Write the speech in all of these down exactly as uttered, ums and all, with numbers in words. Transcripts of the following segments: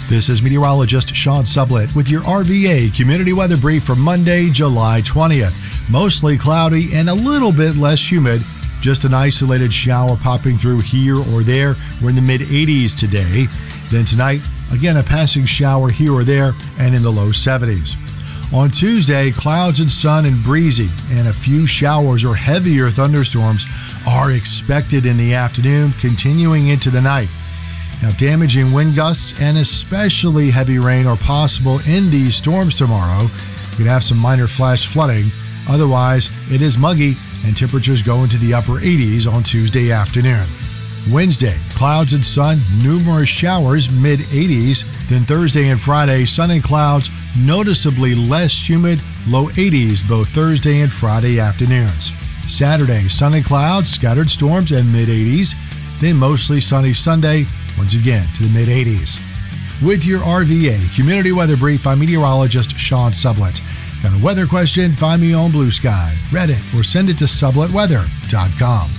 This is meteorologist Sean Sublett with your R V A Community Weather Brief for Monday, July twentieth. Mostly cloudy and a little bit less humid. Just an isolated shower popping through here or there. We're in the mid eighties today. Then tonight, again, a passing shower here or there and in the low seventies. On Tuesday, clouds and sun and breezy, and a few showers or heavier thunderstorms are expected in the afternoon, continuing into the night. Now, damaging wind gusts and especially heavy rain are possible in these storms tomorrow. You could have some minor flash flooding. Otherwise, it is muggy and temperatures go into the upper eighties on Tuesday afternoon. Wednesday, clouds and sun, numerous showers, mid eighties. Then Thursday and Friday, sun and clouds, noticeably less humid, low eighties both Thursday and Friday afternoons. Saturday, sun and clouds, scattered storms, and mid eighties. Then mostly sunny Sunday, once again to the mid eighties. With your R V A Community Weather Brief, I'm meteorologist Sean Sublett. Got a weather question? Find me on Blue Sky, Reddit, or send it to sublett weather dot com.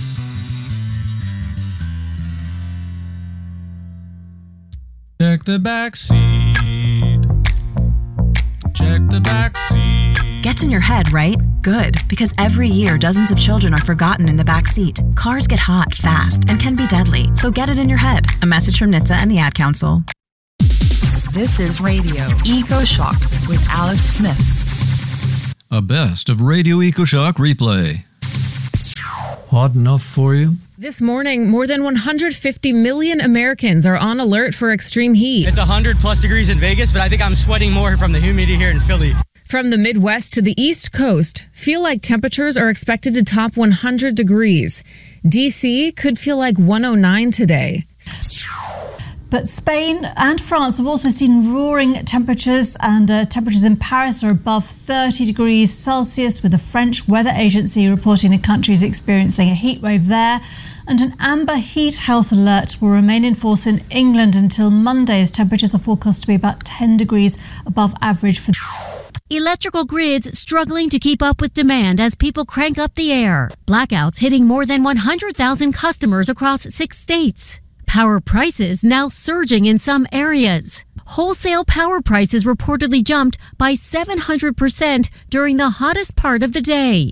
Check the back seat. Check the back seat. Gets in your head, right? Good, because every year dozens of children are forgotten in the back seat. Cars get hot fast and can be deadly, so get it in your head. A message from N H T S A and the Ad Council. This is Radio EcoShock with Alex Smith. A best of Radio EcoShock replay. Hot enough for you? This morning, more than one hundred fifty million Americans are on alert for extreme heat. It's one hundred plus degrees in Vegas, but I think I'm sweating more from the humidity here in Philly. From the Midwest to the East Coast, feel like temperatures are expected to top one hundred degrees. D C could feel like one oh nine today. But Spain and France have also seen roaring temperatures, and uh, temperatures in Paris are above thirty degrees Celsius, with the French Weather Agency reporting the country is experiencing a heat wave there. And an amber heat health alert will remain in force in England until Monday, as temperatures are forecast to be about ten degrees above average for. Electrical grids struggling to keep up with demand as people crank up the air. Blackouts hitting more than one hundred thousand customers across six states. Power prices now surging in some areas. Wholesale power prices reportedly jumped by seven hundred percent during the hottest part of the day.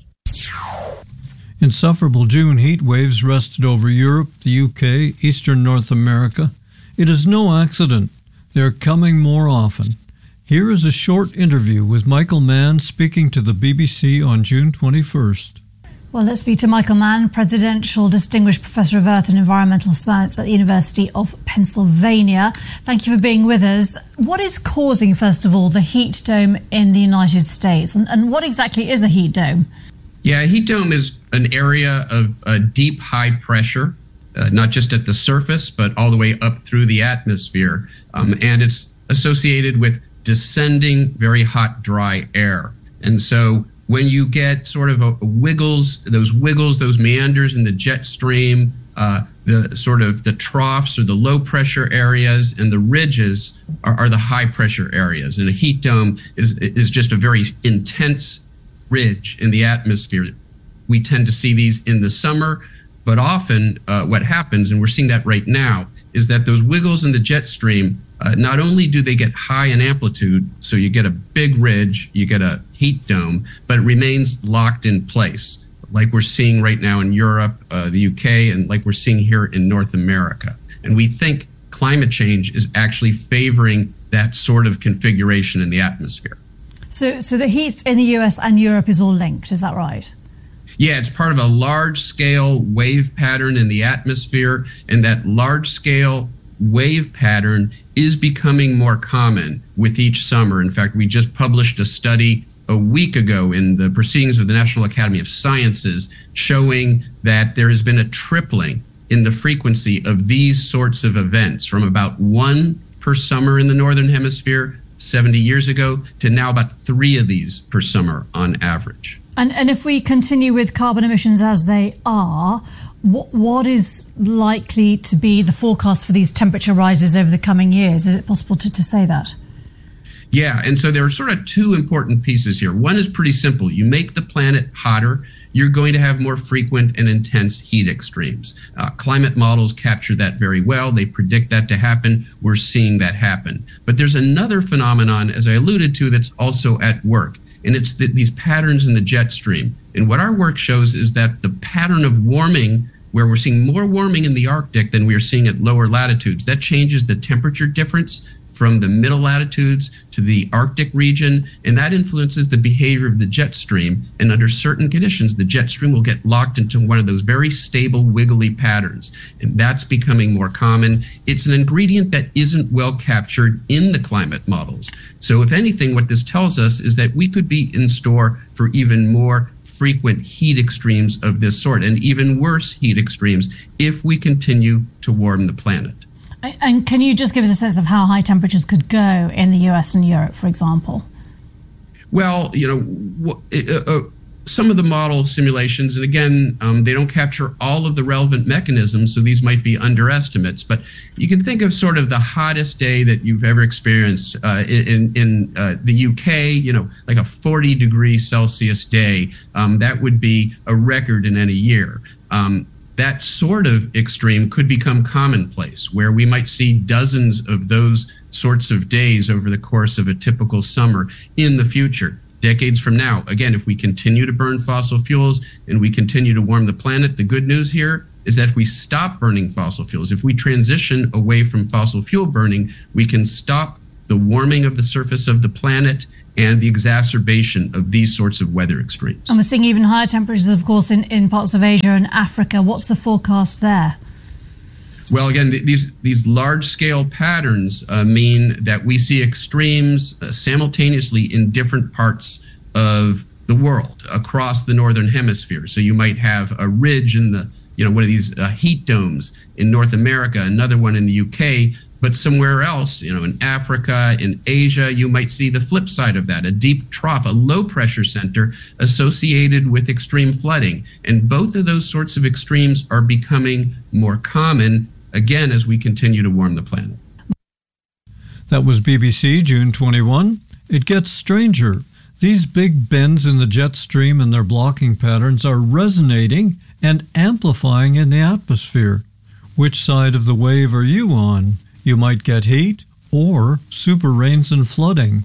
Insufferable June heat waves rested over Europe, the U K, Eastern North America. It is no accident. They're coming more often. Here is a short interview with Michael Mann speaking to the B B C on June twenty-first. Well, let's speak to Michael Mann, Presidential Distinguished Professor of Earth and Environmental Science at the University of Pennsylvania. Thank you for being with us. What is causing, first of all, the heat dome in the United States? And, and what exactly is a heat dome? Yeah, a heat dome is an area of uh, deep, high pressure, uh, not just at the surface, but all the way up through the atmosphere. Um, and it's associated with descending, very hot, dry air. And so when you get sort of a wiggles, those wiggles, those meanders in the jet stream, uh, the sort of the troughs or the low pressure areas and the ridges are, are the high pressure areas. And a heat dome is is just a very intense ridge in the atmosphere. We tend to see these in the summer, but often uh, what happens, and we're seeing that right now, is that those wiggles in the jet stream, uh, not only do they get high in amplitude, so you get a big ridge, you get a heat dome, but it remains locked in place, like we're seeing right now in Europe, uh, the U K, and like we're seeing here in North America. And we think climate change is actually favoring that sort of configuration in the atmosphere. So, so the heat in the U S and Europe is all linked, is that right? Yeah, it's part of a large-scale wave pattern in the atmosphere, and that large-scale wave pattern is becoming more common with each summer. In fact, we just published a study a week ago in the Proceedings of the National Academy of Sciences showing that there has been a tripling in the frequency of these sorts of events, from about one per summer in the Northern Hemisphere seventy years ago to now about three of these per summer on average. And, and if we continue with carbon emissions as they are, what, what is likely to be the forecast for these temperature rises over the coming years? Is it possible to, to say that? Yeah, and so there are sort of two important pieces here. One is pretty simple. You make the planet hotter, you're going to have more frequent and intense heat extremes. Uh, climate models capture that very well. They predict that to happen. We're seeing that happen. But there's another phenomenon, as I alluded to, that's also at work, and it's the, these patterns in the jet stream. And what our work shows is that the pattern of warming, where we're seeing more warming in the Arctic than we are seeing at lower latitudes, that changes the temperature difference from the middle latitudes to the Arctic region, and that influences the behavior of the jet stream. And under certain conditions, the jet stream will get locked into one of those very stable, wiggly patterns. And that's becoming more common. It's an ingredient that isn't well captured in the climate models. So if anything, what this tells us is that we could be in store for even more frequent heat extremes of this sort, and even worse heat extremes if we continue to warm the planet. And can you just give us a sense of how high temperatures could go in the U S and Europe, for example? Well, you know, uh, uh, some of the model simulations, and again, um, they don't capture all of the relevant mechanisms, so these might be underestimates, but you can think of sort of the hottest day that you've ever experienced uh, in, in uh, the U K, you know, like a forty degrees Celsius day. Um, that would be a record in any year. Um, That sort of extreme could become commonplace, where we might see dozens of those sorts of days over the course of a typical summer in the future, decades from now. Again, if we continue to burn fossil fuels and we continue to warm the planet, the good news here is that if we stop burning fossil fuels, if we transition away from fossil fuel burning, we can stop the warming of the surface of the planet and the exacerbation of these sorts of weather extremes. And we're seeing even higher temperatures, of course, in, in parts of Asia and Africa. What's the forecast there? Well, again, th- these these large-scale patterns uh, mean that we see extremes uh, simultaneously in different parts of the world across the northern hemisphere. So you might have a ridge in the, you know, one of these uh, heat domes in North America, another one in the U K, but somewhere else, you know, in Africa, in Asia, you might see the flip side of that, a deep trough, a low pressure center associated with extreme flooding. And both of those sorts of extremes are becoming more common, again, as we continue to warm the planet. That was B B C, June twenty-first. It gets stranger. These big bends in the jet stream and their blocking patterns are resonating and amplifying in the atmosphere. Which side of the wave are you on? You might get heat or super rains and flooding.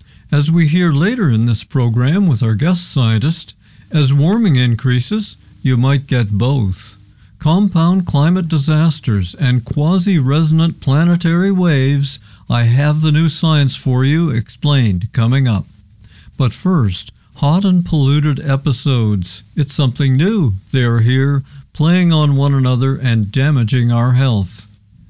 As we hear later in this program with our guest scientist, as warming increases, you might get both. Compound climate disasters and quasi-resonant planetary waves. I have the new science for you explained coming up. But first, hot and polluted episodes. It's something new. They are here, playing on one another and damaging our health.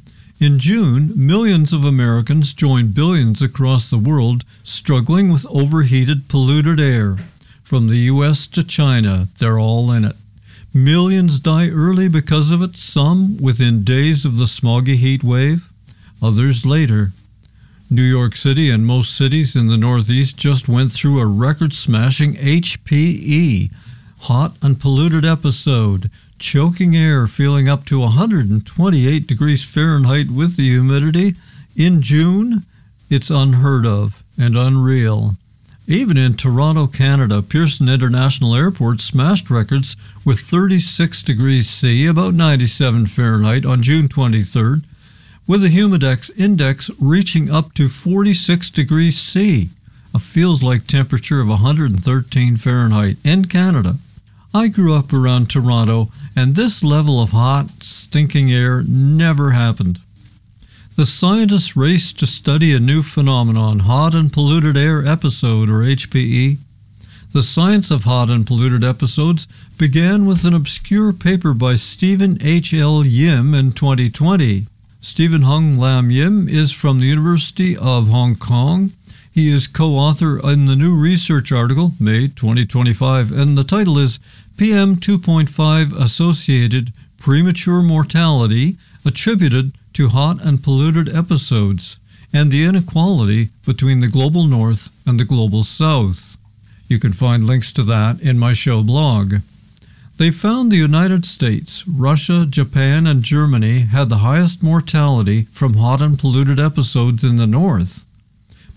In June, millions of Americans joined billions across the world struggling with overheated, polluted air. From the U S to China, they're all in it. Millions die early because of it, some within days of the smoggy heat wave, others later. New York City and most cities in the Northeast just went through a record-smashing H P E, hot and polluted episode. Choking air feeling up to one hundred twenty-eight degrees Fahrenheit with the humidity. In June, it's unheard of and unreal. Even in Toronto, Canada, Pearson International Airport smashed records with thirty-six degrees C, about ninety-seven Fahrenheit, on June twenty-third, with a humidex index reaching up to forty-six degrees C, a feels-like temperature of one hundred thirteen Fahrenheit in Canada. I grew up around Toronto, and this level of hot, stinking air never happened. The scientists raced to study a new phenomenon, hot and polluted air episode, or H P E. The science of hot and polluted episodes began with an obscure paper by Stephen H L Yim in twenty twenty. Stephen Hung Lam Yim is from the University of Hong Kong. He is co-author in the new research article, May twenty twenty-five, and the title is P M two point five Associated Premature Mortality Attributed to Hot and Polluted Episodes, and the Inequality Between the Global North and the Global South. You can find links to that in my show blog. They found the United States, Russia, Japan, and Germany had the highest mortality from hot and polluted episodes in the North.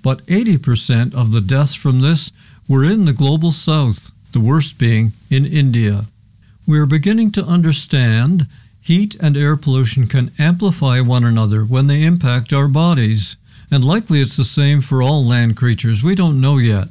but eighty percent of the deaths from this were in the global south, the worst being in India. We are beginning to understand heat and air pollution can amplify one another when they impact our bodies, and likely it's the same for all land creatures. We don't know yet.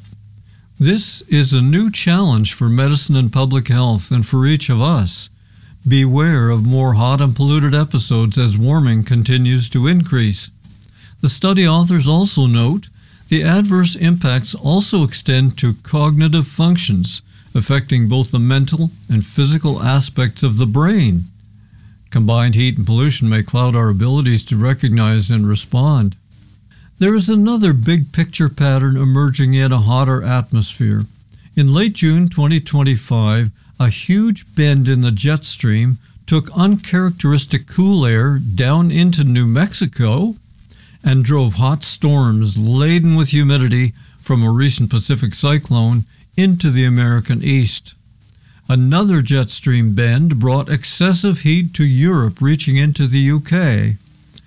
This is a new challenge for medicine and public health, and for each of us. Beware of more hot and polluted episodes as warming continues to increase. The study authors also note the adverse impacts also extend to cognitive functions, affecting both the mental and physical aspects of the brain. Combined heat and pollution may cloud our abilities to recognize and respond. There is another big picture pattern emerging in a hotter atmosphere. In late June twenty twenty-five, a huge bend in the jet stream took uncharacteristic cool air down into New Mexico and drove hot storms laden with humidity from a recent Pacific cyclone into the American East. Another jet stream bend brought excessive heat to Europe, reaching into the U K.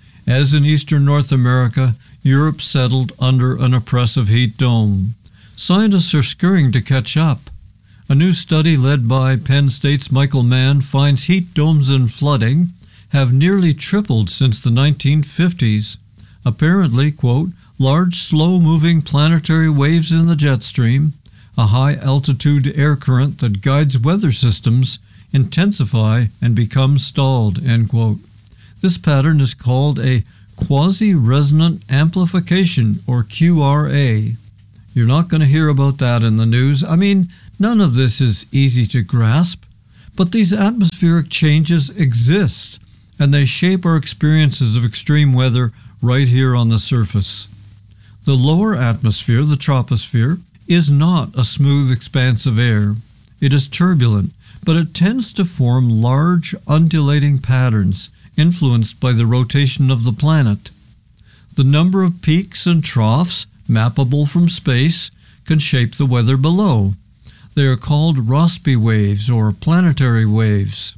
As in eastern North America, Europe settled under an oppressive heat dome. Scientists are scurrying to catch up. A new study led by Penn State's Michael Mann finds heat domes and flooding have nearly tripled since the nineteen fifties. Apparently, quote, large, slow-moving planetary waves in the jet stream, a high-altitude air current that guides weather systems, intensify and become stalled, end quote. This pattern is called a quasi-resonant amplification, or Q R A. You're not going to hear about that in the news. I mean, none of this is easy to grasp, but these atmospheric changes exist, and they shape our experiences of extreme weather right here on the surface. The lower atmosphere, the troposphere, is not a smooth expanse of air. It is turbulent, but it tends to form large, undulating patterns influenced by the rotation of the planet. The number of peaks and troughs, mappable from space, can shape the weather below. They are called Rossby waves or planetary waves.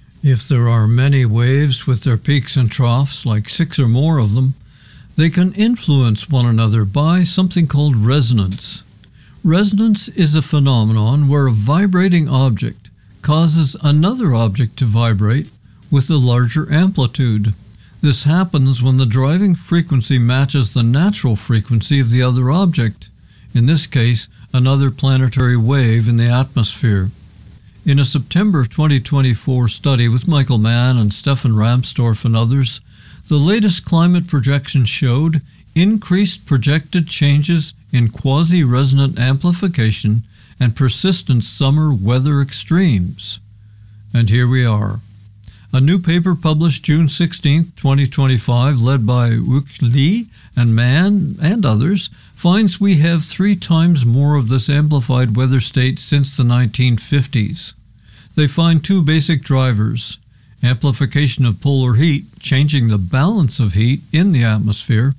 If there are many waves with their peaks and troughs, like six or more of them, they can influence one another by something called resonance. Resonance is a phenomenon where a vibrating object causes another object to vibrate with a larger amplitude. This happens when the driving frequency matches the natural frequency of the other object, in this case, another planetary wave in the atmosphere. In a September twenty twenty-four study with Michael Mann and Stefan Ramstorff and others, the latest climate projections showed increased projected changes in quasi-resonant amplification and persistent summer weather extremes. And here we are. A new paper published June sixteenth, twenty twenty-five, led by Wook Lee and Mann and others, finds we have three times more of this amplified weather state since the nineteen fifties. They find two basic drivers: amplification of polar heat, changing the balance of heat in the atmosphere,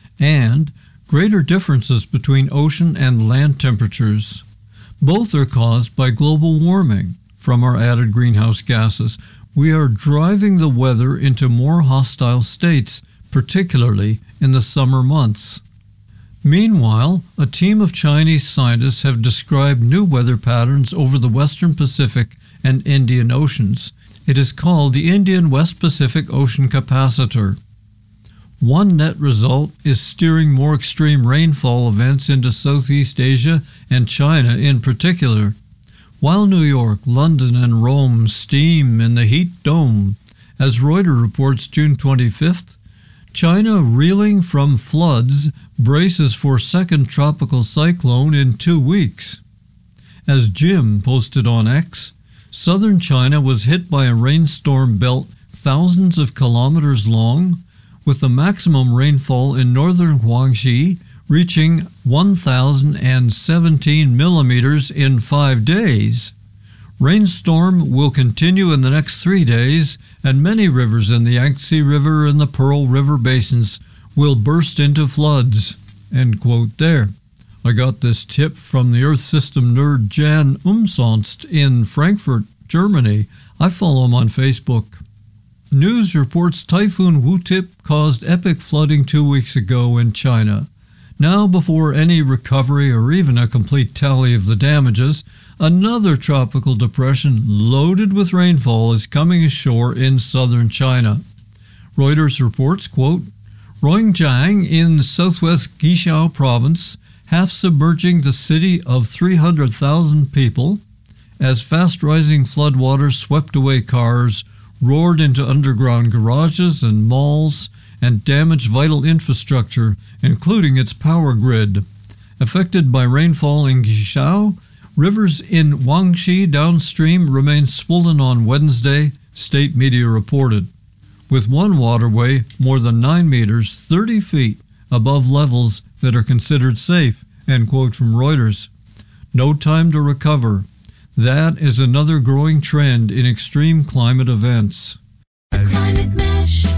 and greater differences between ocean and land temperatures. Both are caused by global warming from our added greenhouse gases. We are driving the weather into more hostile states, particularly in the summer months. Meanwhile, a team of Chinese scientists have described new weather patterns over the western Pacific and Indian Oceans. It is called the Indian West Pacific Ocean Capacitor. One net result is steering more extreme rainfall events into Southeast Asia and China in particular. While New York, London, and Rome steam in the heat dome, as Reuters reports June twenty-fifth, China, reeling from floods, braces for second tropical cyclone in two weeks. As Jim posted on X, southern China was hit by a rainstorm belt thousands of kilometers long, with the maximum rainfall in northern Guangxi reaching one thousand seventeen millimeters in five days. Rainstorm will continue in the next three days, and many rivers in the Yangtze River and the Pearl River basins will burst into floods. End quote there. I got this tip from the Earth System nerd Jan Umsonst in Frankfurt, Germany. I follow him on Facebook. News reports Typhoon Wu-Tip caused epic flooding two weeks ago in China. Now, before any recovery or even a complete tally of the damages, another tropical depression loaded with rainfall is coming ashore in southern China. Reuters reports, quote, Ruijiang in southwest Guizhou province, half submerging the city of three hundred thousand people, as fast-rising floodwaters swept away cars, roared into underground garages and malls, and damaged vital infrastructure, including its power grid. Affected by rainfall in Guizhou, rivers in Guangxi downstream remained swollen on Wednesday, state media reported, with one waterway more than nine meters, thirty feet, above levels that are considered safe, end quote from Reuters. No time to recover. That is another growing trend in extreme climate events. Climate Mesh.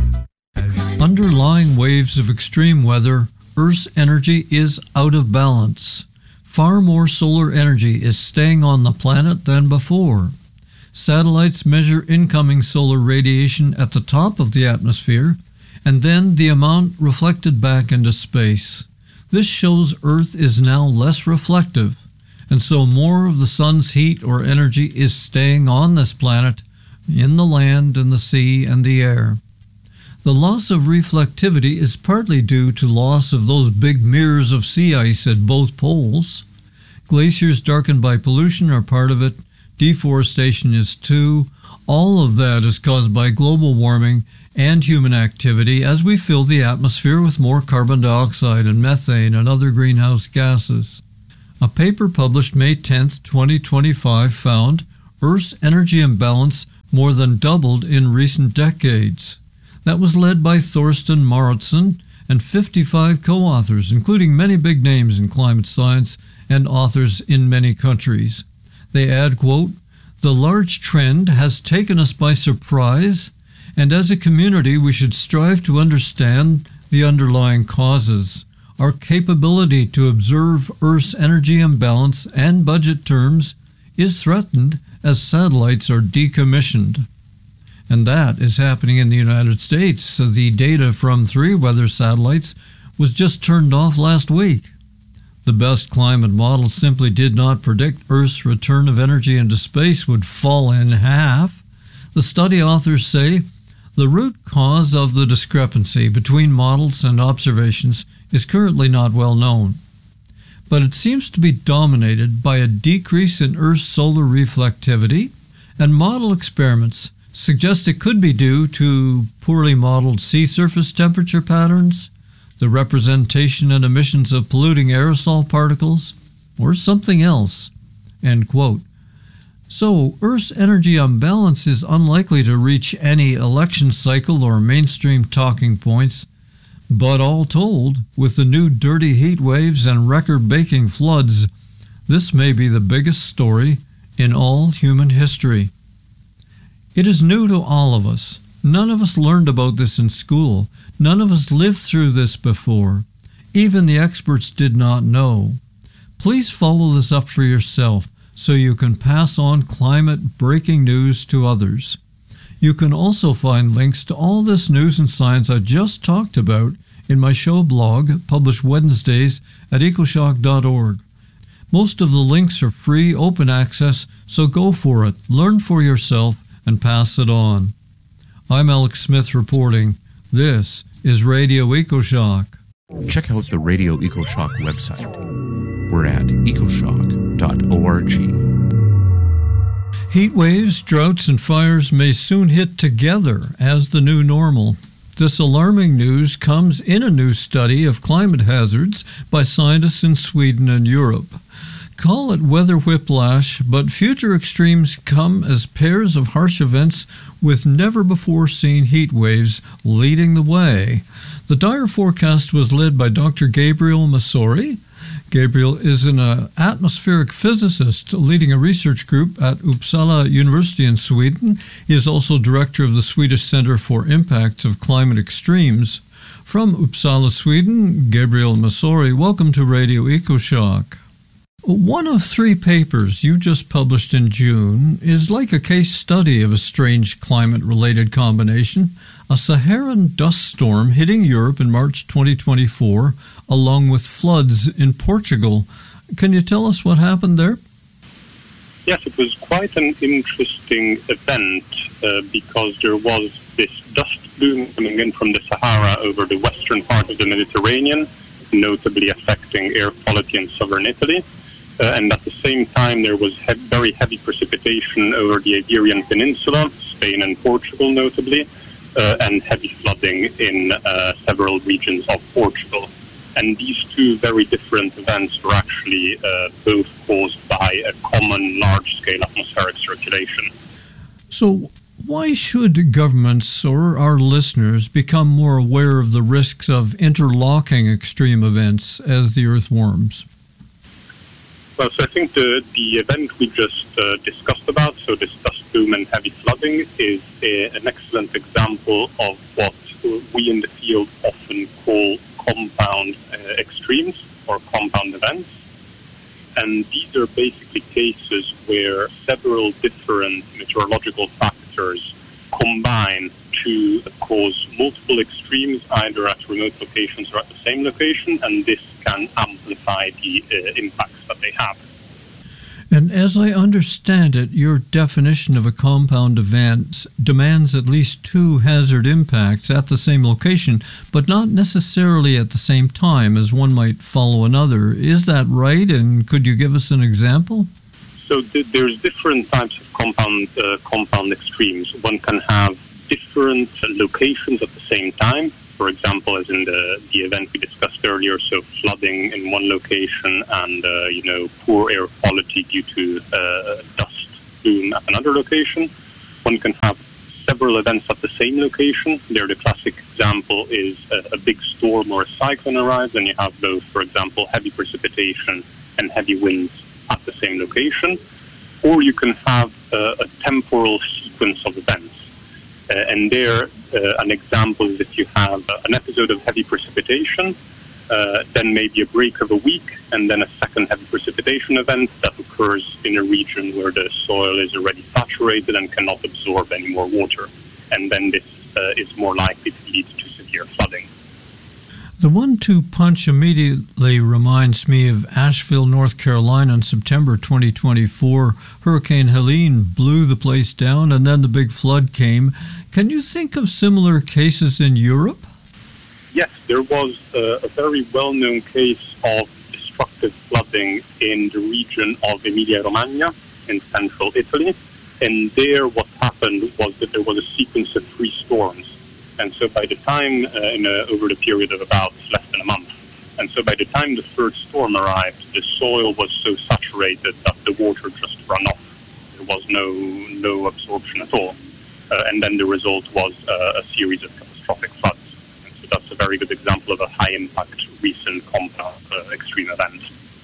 Underlying waves of extreme weather, Earth's energy is out of balance. Far more solar energy is staying on the planet than before. Satellites measure incoming solar radiation at the top of the atmosphere, and then the amount reflected back into space. This shows Earth is now less reflective, and so more of the sun's heat or energy is staying on this planet, in the land and the sea and the air. The loss of reflectivity is partly due to loss of those big mirrors of sea ice at both poles. Glaciers darkened by pollution are part of it. Deforestation is too. All of that is caused by global warming and human activity as we fill the atmosphere with more carbon dioxide and methane and other greenhouse gases. A paper published May tenth, twenty twenty-five found Earth's energy imbalance more than doubled in recent decades. That was led by Thorsten Mauritsen and fifty-five co-authors, including many big names in climate science and authors in many countries. They add, quote, the large trend has taken us by surprise, and as a community we should strive to understand the underlying causes. Our capability to observe Earth's energy imbalance and budget terms is threatened as satellites are decommissioned. And that is happening in the United States. So the data from three weather satellites was just turned off last week. The best climate models simply did not predict Earth's return of energy into space would fall in half. The study authors say the root cause of the discrepancy between models and observations is currently not well known, but it seems to be dominated by a decrease in Earth's solar reflectivity, and model experiments suggest it could be due to poorly modeled sea surface temperature patterns, the representation and emissions of polluting aerosol particles, or something else, end quote. So, Earth's energy imbalance is unlikely to reach any election cycle or mainstream talking points, but all told, with the new dirty heat waves and record-breaking floods, this may be the biggest story in all human history. It is new to all of us. None of us learned about this in school. None of us lived through this before. Even the experts did not know. Please follow this up for yourself so you can pass on climate breaking news to others. You can also find links to all this news and science I just talked about in my show blog, published Wednesdays at ecoshock dot org. Most of the links are free, open access, so go for it, learn for yourself, and pass it on. I'm Alex Smith reporting. This is Radio EcoShock. Check out the Radio EcoShock website. We're at ecoshock dot org. Heat waves, droughts, and fires may soon hit together as the new normal. This alarming news comes in a new study of climate hazards by scientists in Sweden and Europe. Call it weather whiplash, but future extremes come as pairs of harsh events with never-before-seen heat waves leading the way. The dire forecast was led by Doctor Gabriel Masori. Gabriel is an uh, atmospheric physicist leading a research group at Uppsala University in Sweden. He is also director of the Swedish Center for Impacts of Climate Extremes. From Uppsala, Sweden, Gabriel Masori, welcome to Radio EcoShock. One of three papers you just published in June is like a case study of a strange climate-related combination, a Saharan dust storm hitting Europe in March twenty twenty-four, along with floods in Portugal. Can you tell us what happened there? Yes, it was quite an interesting event uh, because there was this dust plume coming in from the Sahara over the western part of the Mediterranean, notably affecting air quality in southern Italy. Uh, and at the same time, there was he- very heavy precipitation over the Iberian Peninsula, Spain and Portugal notably, uh, and heavy flooding in uh, several regions of Portugal. And these two very different events were actually uh, both caused by a common large-scale atmospheric circulation. So why should governments or our listeners become more aware of the risks of interlocking extreme events as the Earth warms? Well, so I think the, the event we just uh, discussed about, so this dust plume and heavy flooding, is a, an excellent example of what we in the field often call compound uh, extremes or compound events. And these are basically cases where several different meteorological factors combine to cause multiple extremes either at remote locations or at the same location, and this can amplify the uh, impacts that they have. And as I understand it, your definition of a compound event demands at least two hazard impacts at the same location, but not necessarily at the same time as one might follow another. Is that right? And could you give us an example? So th- there's different types of compound uh, compound extremes. One can have different locations at the same time. For example, as in the, the event we discussed earlier, so flooding in one location and, uh, you know, poor air quality due to uh, dust plume at another location. One can have several events at the same location. There, the classic example is a, a big storm or a cyclone arrives, and you have both, for example, heavy precipitation and heavy winds at the same location. Or you can have uh, a temporal sequence of events. Uh, and there, uh, an example is if you have uh, an episode of heavy precipitation, uh, then maybe a break of a week, and then a second heavy precipitation event that occurs in a region where the soil is already saturated and cannot absorb any more water. And then this uh, is more likely to lead to severe flooding. The one two punch immediately reminds me of Asheville, North Carolina in September twenty twenty-four. Hurricane Helene blew the place down, and then the big flood came. Can you think of similar cases in Europe? Yes, there was a, a very well-known case of destructive flooding in the region of Emilia-Romagna in central Italy. And there what happened was that there was a sequence of three storms. And so by the time, uh, in a, over the period of about less than a month, and so by the time the third storm arrived, the soil was so saturated that the water just ran off. There was no no absorption at all. Uh, and then the result was uh, a series of catastrophic floods. And so that's a very good example of a high-impact recent compound uh, extreme event.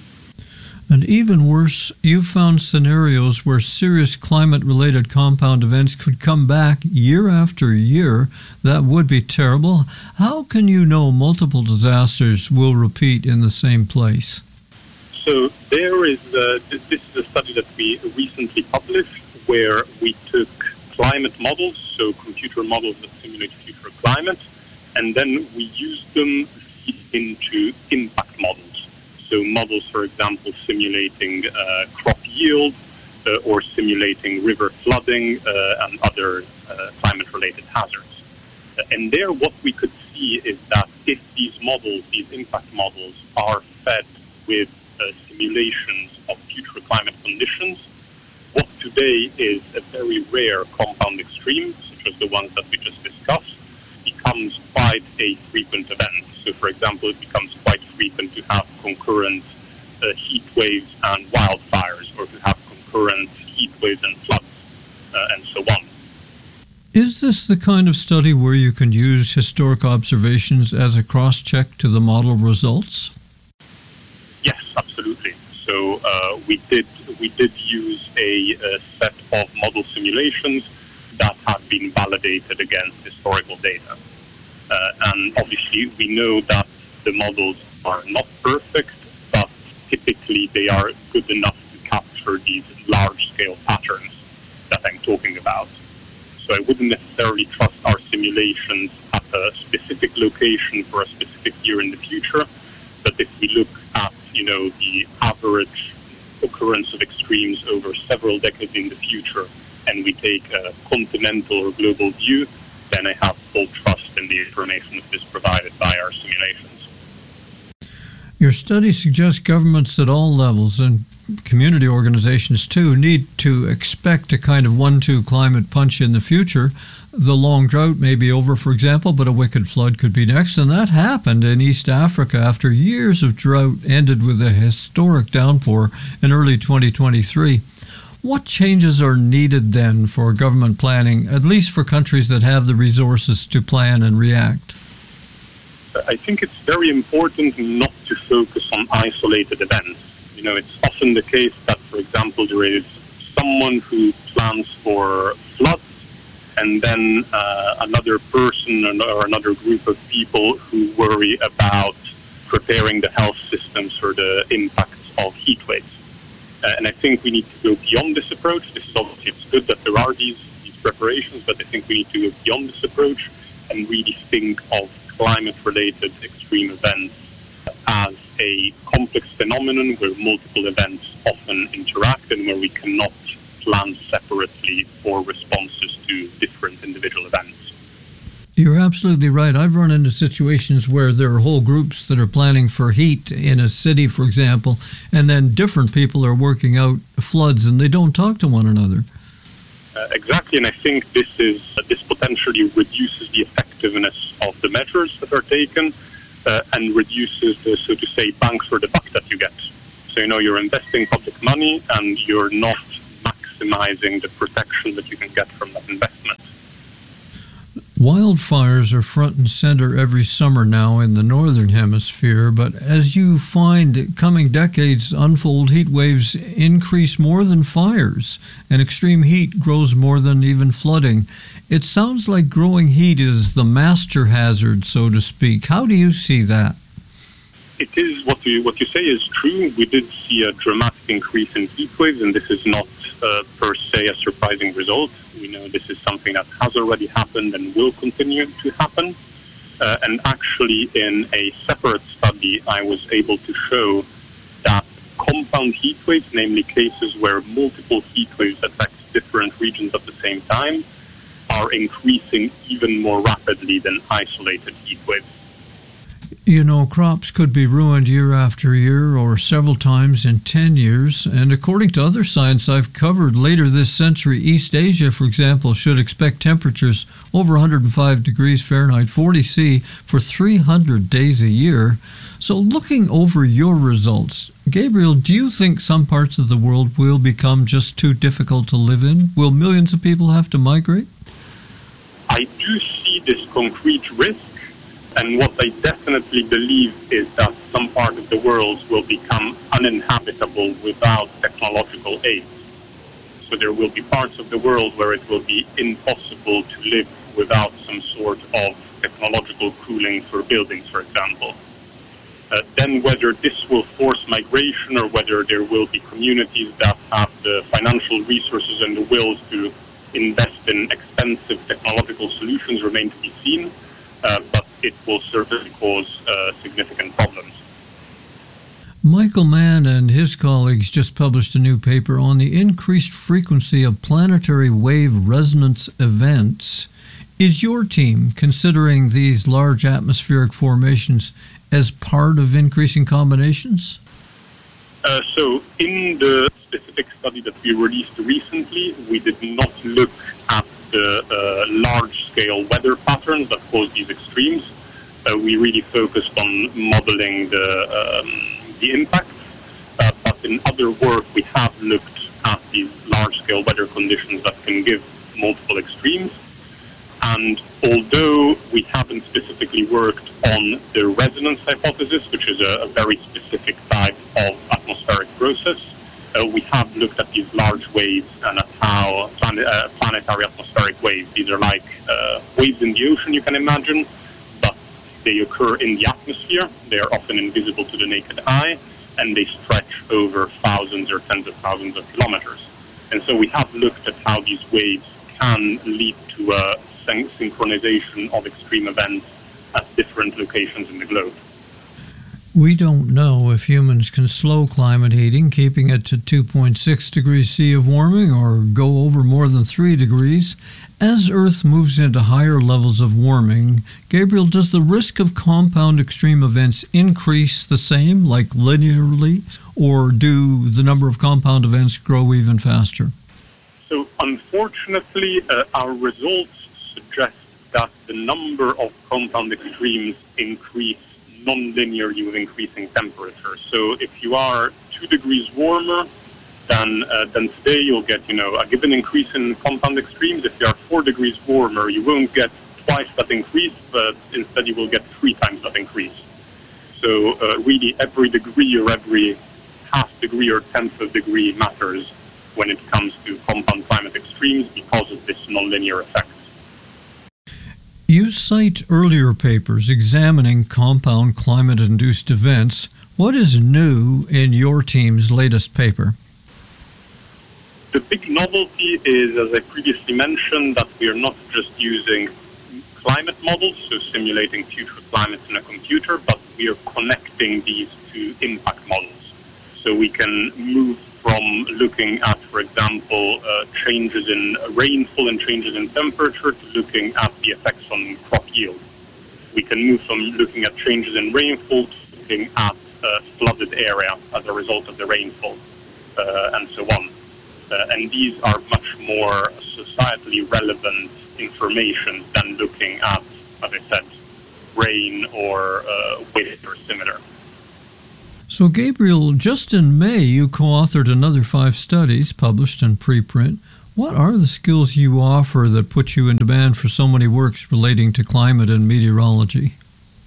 And even worse, you've found scenarios where serious climate-related compound events could come back year after year. That would be terrible. How can you know multiple disasters will repeat in the same place? So there is, uh, this is a study that we recently published where we took climate models, so computer models that simulate future climate, and then we used them into impact models. So models, for example, simulating uh, crop yield uh, or simulating river flooding uh, and other uh, climate-related hazards. Uh, and there what we could see is that if these models, these impact models, are fed with uh, simulations of future climate conditions, what today is a very rare compound extreme, such as the ones that we just discussed, becomes quite a frequent event. So, for example, it becomes quite frequent to have concurrent uh, heat waves and wildfires, or to have concurrent heat waves and floods, uh, and so on. Is this the kind of study where you can use historic observations as a cross-check to the model results? Yes, absolutely. So uh, we did we did use a, a set of model simulations that have been validated against historical data. Uh, and obviously we know that the models are not perfect, but typically they are good enough to capture these large-scale patterns that I'm talking about. So I wouldn't necessarily trust our simulations at a specific location for a specific year in the future, but if we look at, you know, the average occurrence of extremes over several decades in the future, and we take a continental or global view, then I have full trust in the information that is provided by our simulations. Your study suggests governments at all levels, and community organizations too, need to expect a kind of one two climate punch in the future. The long drought may be over, for example, but a wicked flood could be next, and that happened in East Africa after years of drought ended with a historic downpour in early twenty twenty-three. What changes are needed then for government planning, at least for countries that have the resources to plan and react? I think it's very important not to focus on isolated events. You know, it's often the case that, for example, there is someone who plans for floods, and then uh, another person or another group of people who worry about preparing the health systems for the impacts of heat waves. Uh, and I think we need to go beyond this approach. This is obviously, it's good that there are these, these preparations, but I think we need to go beyond this approach and really think of climate-related extreme events as a complex phenomenon where multiple events often interact and where we cannot plan separately for responses to different individual events. You're absolutely right. I've run into situations where there are whole groups that are planning for heat in a city, for example, and then different people are working out floods and they don't talk to one another. Uh, exactly, and I think this is uh, this potentially reduces the effectiveness of the measures that are taken uh, and reduces the, so to say, bang for the buck that you get. So, you know, you're investing public money and you're not maximizing the protection that you can get from that investment. Wildfires are front and center every summer now in the northern hemisphere, but as you find coming decades unfold, heat waves increase more than fires, and extreme heat grows more than even flooding. It sounds like growing heat is the master hazard, so to speak. How do you see that? It is what you what you say is true. We did see a dramatic increase in heat waves, and this is not uh, per se a surprising result. We know this is something that has already happened and will continue to happen. Uh, and actually, in a separate study, I was able to show that compound heat waves, namely cases where multiple heat waves affect different regions at the same time, are increasing even more rapidly than isolated heat waves. You know, crops could be ruined year after year or several times in ten years. And according to other science I've covered, later this century, East Asia, for example, should expect temperatures over one hundred five degrees Fahrenheit, forty C, for three hundred days a year. So looking over your results, Gabriel, do you think some parts of the world will become just too difficult to live in? Will millions of people have to migrate? I do see this concrete risk. And what I definitely believe is that some part of the world will become uninhabitable without technological aid. So there will be parts of the world where it will be impossible to live without some sort of technological cooling for buildings, for example. Uh, then whether this will force migration or whether there will be communities that have the financial resources and the will to invest in expensive technological solutions remain to be seen. Uh, but it will certainly cause uh, significant problems. Michael Mann and his colleagues just published a new paper on the increased frequency of planetary wave resonance events. Is your team considering these large atmospheric formations as part of increasing combinations? Uh, so in the specific study that we released recently, we did not look at the uh, large-scale weather patterns that cause these extremes. Uh, we really focused on modeling the, um, the impact. Uh, but in other work, we have looked at these large-scale weather conditions that can give multiple extremes. And although we haven't specifically worked on the resonance hypothesis, which is a, a very specific type of atmospheric process, uh, we have looked at these large waves and at how planet, uh, planetary atmospheric waves, these are like uh, waves in the ocean, you can imagine, but they occur in the atmosphere. They are often invisible to the naked eye. and they stretch over thousands or tens of thousands of kilometers. And so we have looked at how these waves can lead to a syn- synchronization of extreme events at different locations in the globe. We don't know if humans can slow climate heating, keeping it to two point six degrees C of warming, or go over more than three degrees. As Earth moves into higher levels of warming, Gabriel, does the risk of compound extreme events increase the same, like linearly, or do the number of compound events grow even faster? So, unfortunately, uh, our results suggest that the number of compound extremes increase non-linearly with increasing temperature. So if you are two degrees warmer than uh, than today, you'll get, you know, a given increase in compound extremes. If you are four degrees warmer, you won't get twice that increase, but instead you will get three times that increase. So uh, really every degree or every half degree or tenth of degree matters when it comes to compound climate extremes because of this nonlinear effect. You cite earlier papers examining compound climate-induced events. What is new in your team's latest paper? The big novelty is, as I previously mentioned, that we are not just using climate models, so simulating future climates in a computer, but we are connecting these to impact models. So we can move from looking at, for example, uh, changes in rainfall and changes in temperature to looking at the effects on crop yield. We can move from looking at changes in rainfall to looking at uh, flooded area as a result of the rainfall, uh, and so on. Uh, and these are much more societally relevant information than looking at, as I said, rain or uh, wind or similar. So, Gabriel, just in May, you co-authored another five studies published in preprint. What are the skills you offer that put you in demand for so many works relating to climate and meteorology?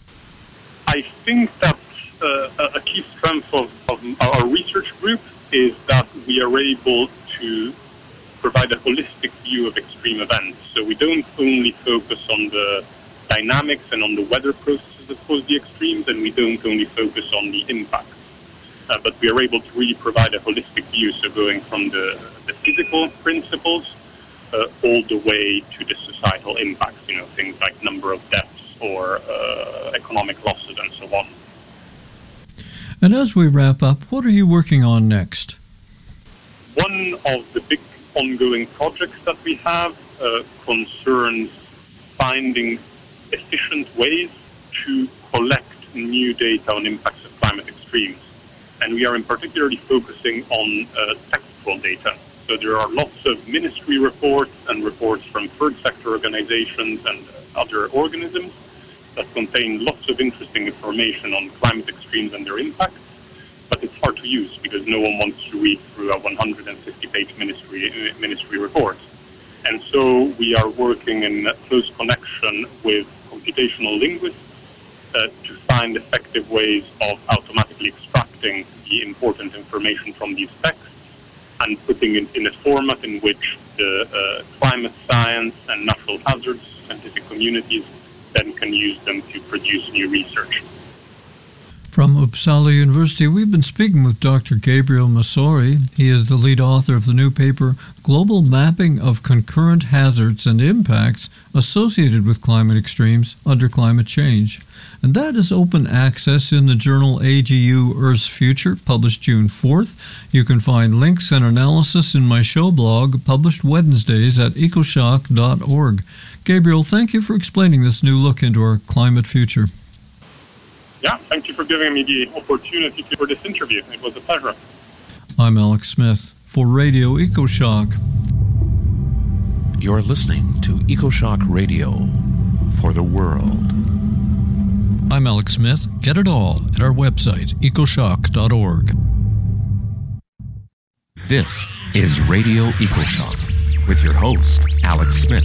I think that uh, a key strength of, of our research group is that we are able to provide a holistic view of extreme events. So we don't only focus on the dynamics and on the weather processes that cause the extremes, and we don't only focus on the impacts. Uh, but we are able to really provide a holistic view, so going from the, the physical principles uh, all the way to the societal impacts, you know, things like number of deaths or uh, economic losses and so on. And as we wrap up, what are you working on next? One of the big ongoing projects that we have uh, concerns finding efficient ways to collect new data on impacts of climate extremes. And we are in particularly focusing on uh, textual data. So there are lots of ministry reports and reports from third sector organizations and other organisms that contain lots of interesting information on climate extremes and their impacts, but it's hard to use because no one wants to read through a one hundred fifty page ministry, ministry report. And so we are working in close connection with computational linguists uh, to find effective ways of automatically extracting the important information from these texts and putting it in a format in which the uh, climate science and natural hazards scientific communities then can use them to produce new research. From Uppsala University, we've been speaking with Doctor Gabriel Masori. He is the lead author of the new paper, Global Mapping of Concurrent Hazards and Impacts Associated with Climate Extremes Under Climate Change. And that is open access in the journal A G U Earth's Future, published June fourth. You can find links and analysis in my show blog, published Wednesdays at ecoshock dot org. Gabriel, thank you for explaining this new look into our climate future. Yeah, thank you for giving me the opportunity for this interview. It was a pleasure. I'm Alex Smith for Radio EcoShock. You're listening to EcoShock Radio for the world. I'm Alex Smith. Get it all at our website, ecoshock dot org. This is Radio EcoShock with your host, Alex Smith.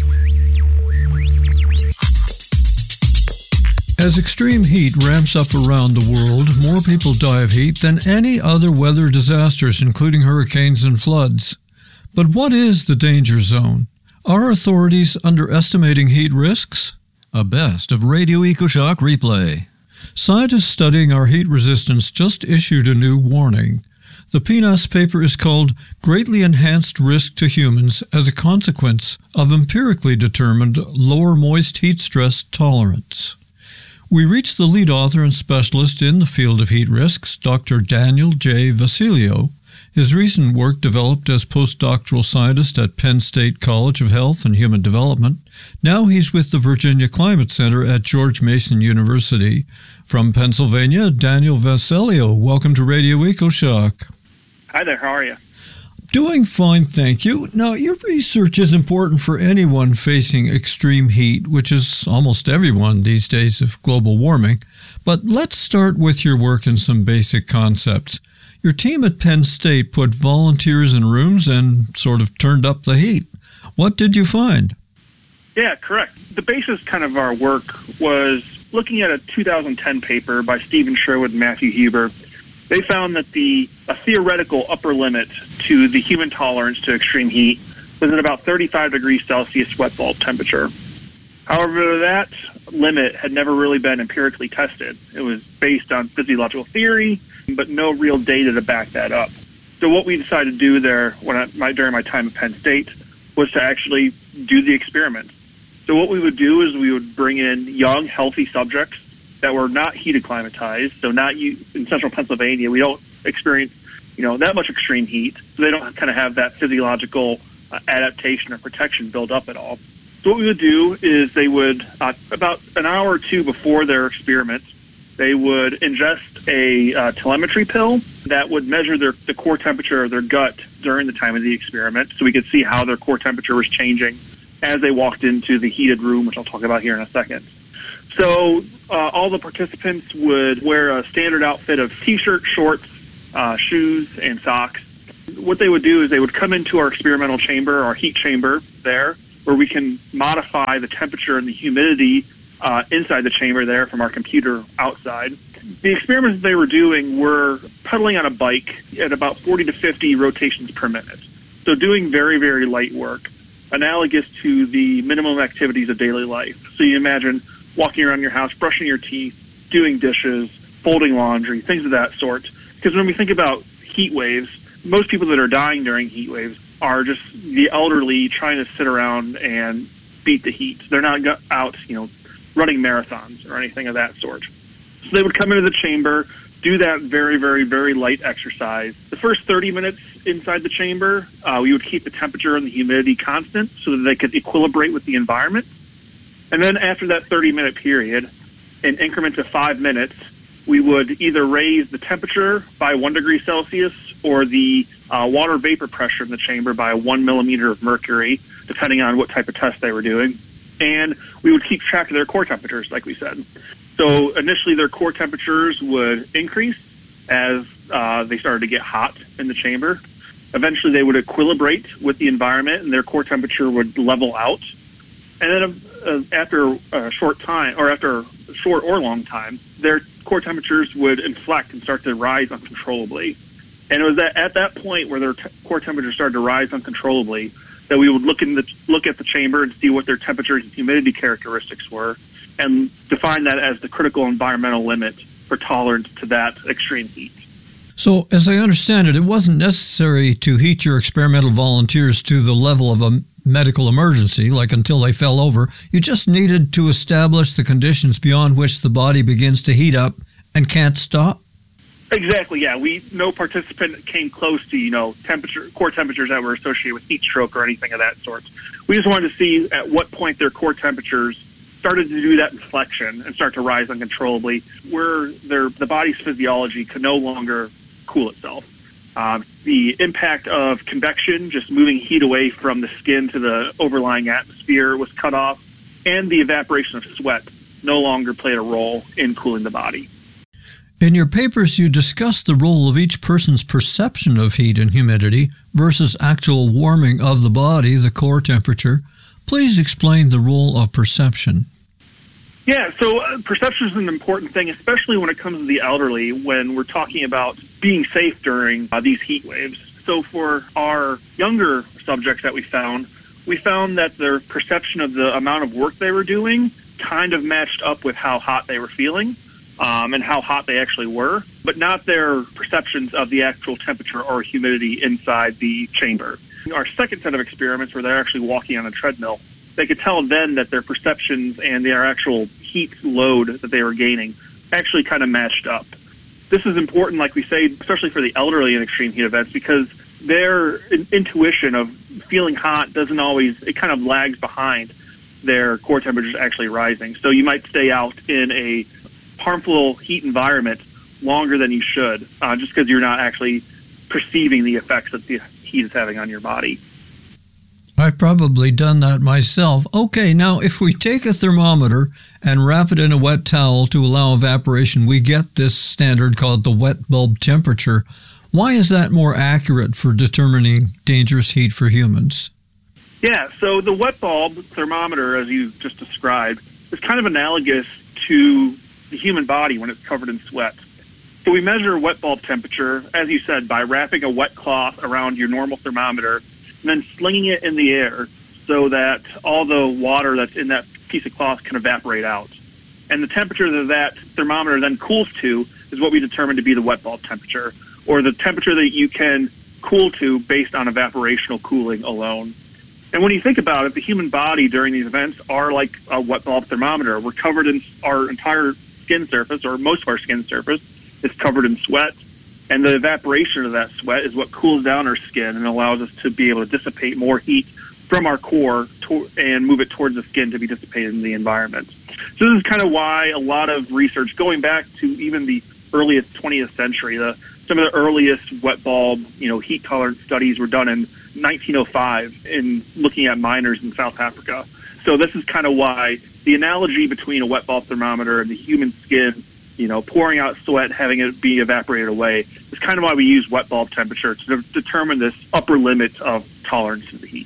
As extreme heat ramps up around the world, more people die of heat than any other weather disasters, including hurricanes and floods. But what is the danger zone? Are authorities underestimating heat risks? A best of Radio EcoShock replay. Scientists studying our heat resistance just issued a new warning. The P N A S paper is called Greatly Enhanced Risk to Humans as a Consequence of Empirically Determined Lower Moist Heat Stress Tolerance. We reached the lead author and specialist in the field of heat risks, Doctor Daniel J. Vasilio. His recent work, developed as postdoctoral scientist at Penn State College of Health and Human Development. Now he's with the Virginia Climate Center at George Mason University. From Pennsylvania, Daniel Vasilio, welcome to Radio EcoShock. Hi there, how are you? Doing fine, thank you. Now, your research is important for anyone facing extreme heat, which is almost everyone these days of global warming. But let's start with your work and some basic concepts. Your team at Penn State put volunteers in rooms and sort of turned up the heat. What did you find? Yeah, correct. The basis kind of our work was looking at a two thousand ten paper by Stephen Sherwood and Matthew Huber. They found that the a theoretical upper limit to the human tolerance to extreme heat was at about thirty-five degrees Celsius wet bulb temperature. However, that limit had never really been empirically tested. It was based on physiological theory, but no real data to back that up. So what we decided to do there when I, my, during my time at Penn State was to actually do the experiment. So what we would do is we would bring in young, healthy subjects that were not heat acclimatized. So not you, in central Pennsylvania, we don't experience, you know, that much extreme heat. So they don't kind of have that physiological uh, adaptation or protection built up at all. So what we would do is they would, uh, about an hour or two before their experiment, they would ingest a uh, telemetry pill that would measure their, the core temperature of their gut during the time of the experiment, so we could see how their core temperature was changing as they walked into the heated room, which I'll talk about here in a second. So uh, all the participants would wear a standard outfit of T-shirt, shorts, uh, shoes, and socks. What they would do is they would come into our experimental chamber, our heat chamber there, where we can modify the temperature and the humidity uh, inside the chamber there from our computer outside. The experiments they were doing were pedaling on a bike at about forty to fifty rotations per minute. So doing very, very light work, analogous to the minimum activities of daily life. So you imagine walking around your house, brushing your teeth, doing dishes, folding laundry, things of that sort. Because when we think about heat waves, most people that are dying during heat waves are just the elderly trying to sit around and beat the heat. They're not out, you know, running marathons or anything of that sort. So they would come into the chamber, do that very, very, very light exercise. The first thirty minutes inside the chamber, uh, we would keep the temperature and the humidity constant so that they could equilibrate with the environment. And then after that thirty-minute period, in increments of five minutes, we would either raise the temperature by one degree Celsius or the uh, water vapor pressure in the chamber by one millimeter of mercury, depending on what type of test they were doing. And we would keep track of their core temperatures, like we said. So initially their core temperatures would increase as uh, they started to get hot in the chamber. Eventually they would equilibrate with the environment and their core temperature would level out. And then uh, after a short time, or after a short or long time, their core temperatures would inflect and start to rise uncontrollably. And it was at, at that point where their t- core temperature started to rise uncontrollably that we would look in the look at the chamber and see what their temperature and humidity characteristics were, and define that as the critical environmental limit for tolerance to that extreme heat. So, as I understand it, it wasn't necessary to heat your experimental volunteers to the level of a medical emergency, like until they fell over. You just needed to establish the conditions beyond which the body begins to heat up and can't stop? Exactly, yeah. We no participant came close to, you know, temperature, core temperatures that were associated with heat stroke or anything of that sort. We just wanted to see at what point their core temperatures started to do that inflection and start to rise uncontrollably, where their the body's physiology could no longer cool itself. Um, the impact of convection, just moving heat away from the skin to the overlying atmosphere, was cut off, and the evaporation of sweat no longer played a role in cooling the body. In your papers, you discuss the role of each person's perception of heat and humidity versus actual warming of the body, the core temperature. Please explain the role of perception. Yeah, so uh, perception is an important thing, especially when it comes to the elderly, when we're talking about being safe during uh, these heat waves. So for our younger subjects that we found, we found that their perception of the amount of work they were doing kind of matched up with how hot they were feeling. um, and how hot they actually were, but not their perceptions of the actual temperature or humidity inside the chamber. Our second set of experiments, where they're actually walking on a treadmill, they could tell then that their perceptions and their actual heat load that they were gaining actually kind of matched up. This is important, like we say, especially for the elderly in extreme heat events, because their in- intuition of feeling hot doesn't always, it kind of lags behind their core temperatures actually rising. So you might stay out in a harmful heat environment longer than you should, uh, just because you're not actually perceiving the effects that the heat is having on your body. I've probably done that myself. Okay, now if we take a thermometer and wrap it in a wet towel to allow evaporation, we get this standard called the wet bulb temperature. Why is that more accurate for determining dangerous heat for humans? Yeah, so the wet bulb thermometer, as you just described, is kind of analogous to the human body when it's covered in sweat. So we measure wet bulb temperature, as you said, by wrapping a wet cloth around your normal thermometer and then slinging it in the air so that all the water that's in that piece of cloth can evaporate out. And the temperature that that thermometer then cools to is what we determine to be the wet bulb temperature, or the temperature that you can cool to based on evaporational cooling alone. And when you think about it, the human body during these events are like a wet bulb thermometer. We're covered in our entire skin surface, or most of our skin surface is covered in sweat. And the evaporation of that sweat is what cools down our skin and allows us to be able to dissipate more heat from our core to, and move it towards the skin to be dissipated in the environment. So this is kind of why a lot of research, going back to even the earliest twentieth century, the, some of the earliest wet bulb, you know, heat tolerance studies were done in nineteen oh five in looking at miners in South Africa. So this is kind of why the analogy between a wet bulb thermometer and the human skin, you know, pouring out sweat, having it be evaporated away, is kind of why we use wet bulb temperature to de- determine this upper limit of tolerance to the heat.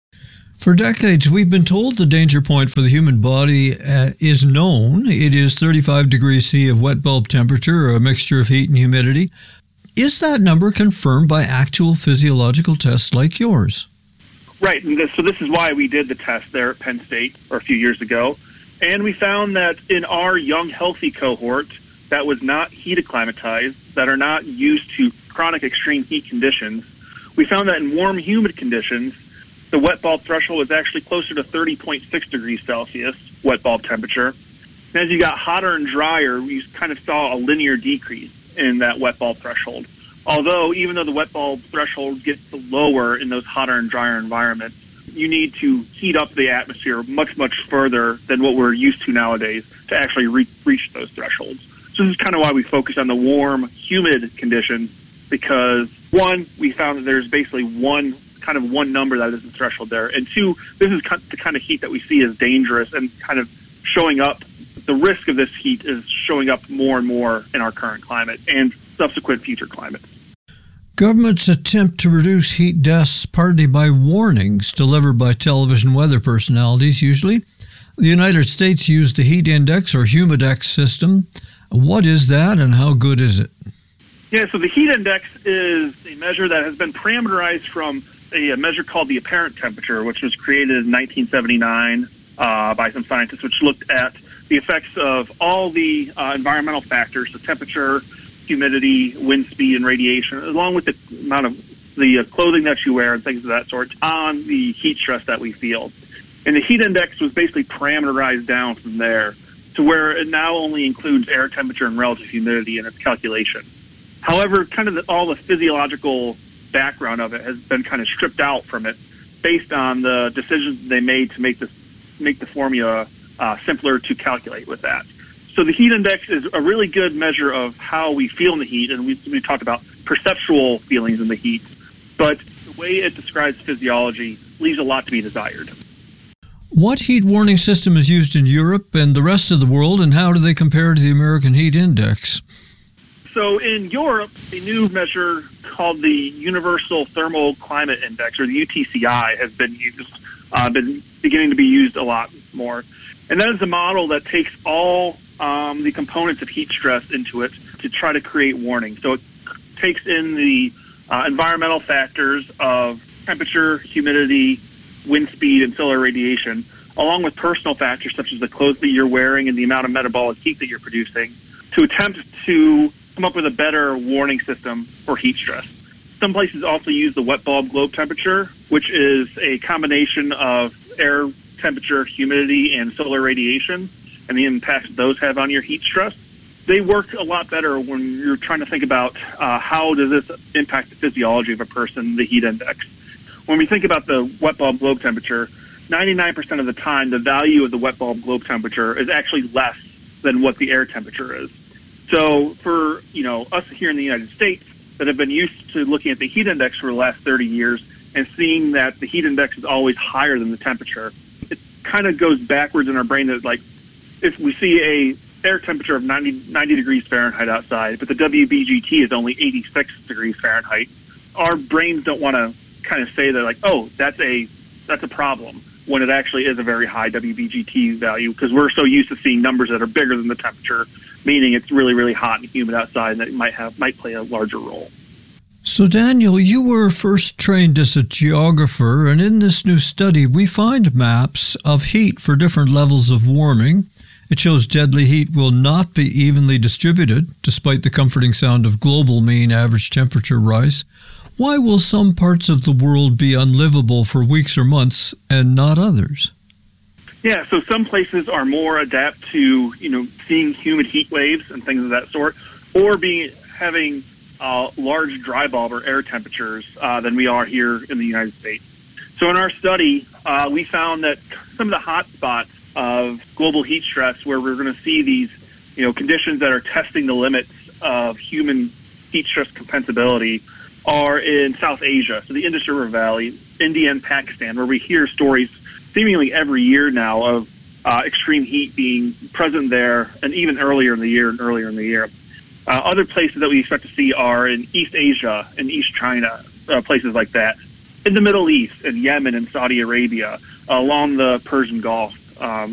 For decades, we've been told the danger point for the human body uh, is known. It is thirty-five degrees C of wet bulb temperature, or a mixture of heat and humidity. Is that number confirmed by actual physiological tests like yours? Right, and this, so this is why we did the test there at Penn State or a few years ago. And we found that in our young, healthy cohort that was not heat acclimatized, that are not used to chronic extreme heat conditions, we found that in warm, humid conditions, the wet bulb threshold was actually closer to thirty point six degrees Celsius, wet bulb temperature. And as you got hotter and drier, we kind of saw a linear decrease in that wet bulb threshold. Although, even though the wet bulb threshold gets lower in those hotter and drier environments, you need to heat up the atmosphere much, much further than what we're used to nowadays to actually re- reach those thresholds. So this is kind of why we focus on the warm, humid conditions, because one, we found that there's basically one kind of one number that is the threshold there. And two, this is the kind of heat that we see as dangerous and kind of showing up. The risk of this heat is showing up more and more in our current climate and subsequent future climates. Governments attempt to reduce heat deaths partly by warnings delivered by television weather personalities, usually. The United States used the heat index or humidex system. What is that and how good is it? Yeah, so the heat index is a measure that has been parameterized from a, a measure called the apparent temperature, which was created in nineteen seventy-nine uh, by some scientists, which looked at the effects of all the uh, environmental factors, the temperature, humidity, wind speed, and radiation, along with the amount of the uh, clothing that you wear and things of that sort, on the heat stress that we feel. And the heat index was basically parameterized down from there to where it now only includes air temperature and relative humidity in its calculation. However, kind of the, all the physiological background of it has been kind of stripped out from it based on the decisions they made to make this make the formula uh, simpler to calculate with that. So the heat index is a really good measure of how we feel in the heat, and we, we talked about perceptual feelings in the heat, but the way it describes physiology leaves a lot to be desired. What heat warning system is used in Europe and the rest of the world, and how do they compare to the American Heat Index? So in Europe, a new measure called the Universal Thermal Climate Index, or the U T C I, has been used, uh, been beginning to be used a lot more. And that is a model that takes all um, the components of heat stress into it to try to create warnings. So it takes in the uh, environmental factors of temperature, humidity, wind speed, and solar radiation, along with personal factors such as the clothes that you're wearing and the amount of metabolic heat that you're producing, to attempt to come up with a better warning system for heat stress. Some places also use the wet bulb globe temperature, which is a combination of air temperature, humidity, and solar radiation, and the impact those have on your heat stress. They work a lot better when you're trying to think about uh, how does this impact the physiology of a person, the heat index. When we think about the wet bulb globe temperature, ninety-nine percent of the time, the value of the wet bulb globe temperature is actually less than what the air temperature is. So for, you know, us here in the United States that have been used to looking at the heat index for the last thirty years and seeing that the heat index is always higher than the temperature, it kind of goes backwards in our brain that, like, if we see a air temperature of ninety, ninety degrees Fahrenheit outside, but the W B G T is only eighty-six degrees Fahrenheit, our brains don't want to kind of say that, like, oh, that's a that's a problem, when it actually is a very high W B G T value, because we're so used to seeing numbers that are bigger than the temperature, meaning it's really, really hot and humid outside, and that it might have might play a larger role. So, Daniel, you were first trained as a geographer, and in this new study, we find maps of heat for different levels of warming. It shows deadly heat will not be evenly distributed, despite the comforting sound of global mean average temperature rise. Why will some parts of the world be unlivable for weeks or months and not others? Yeah, so some places are more adapt to, you know, seeing humid heat waves and things of that sort, or being having uh, large dry bulb or air temperatures uh, than we are here in the United States. So in our study, uh, we found that some of the hot spots of global heat stress, where we're going to see these, you know, conditions that are testing the limits of human heat stress compensability, are in South Asia, so the Indus River Valley, India and Pakistan, where we hear stories seemingly every year now of uh, extreme heat being present there, and even earlier in the year and earlier in the year. Uh, other places that we expect to see are in East Asia and East China, uh, places like that. In the Middle East, in Yemen and Saudi Arabia, uh, along the Persian Gulf, um,